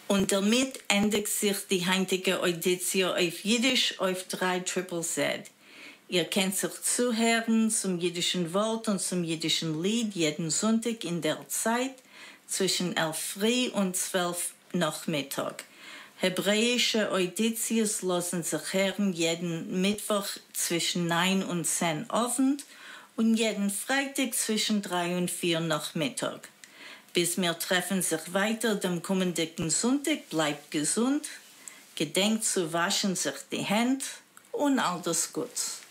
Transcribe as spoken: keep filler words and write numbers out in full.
Und damit endet sich die heutige Audition auf Jiddisch auf drei Triple Z. Ihr könnt sich zuhören zum jiddischen Wort und zum jiddischen Lied jeden Sonntag in der Zeit zwischen elf früh und zwölf Nachmittag. Hebräische Auditions lassen sich hören jeden Mittwoch zwischen neun und zehn Abend und jeden Freitag zwischen drei und vier Nachmittag. Bis wir treffen sich weiter dem kommenden Sonntag, bleibt gesund, gedenkt zu waschen sich die Hände und all das Gute.